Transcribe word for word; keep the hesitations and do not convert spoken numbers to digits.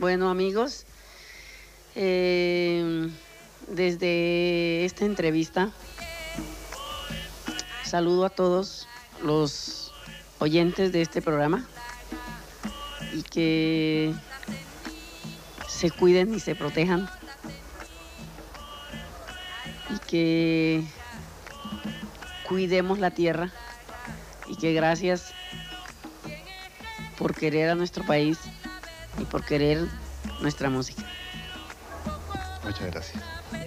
Bueno, amigos, eh, desde esta entrevista saludo a todos los oyentes de este programa y que se cuiden y se protejan y que cuidemos la tierra y que gracias por querer a nuestro país y por querer nuestra música. Muchas gracias.